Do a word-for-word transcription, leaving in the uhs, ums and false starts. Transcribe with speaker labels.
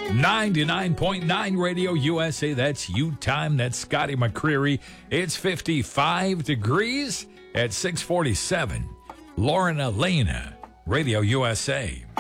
Speaker 1: ninety-nine point nine Radio U S A. That's you time. That's Scotty McCreery. It's fifty-five degrees at six forty-seven. Lauren Elena, Radio U S A.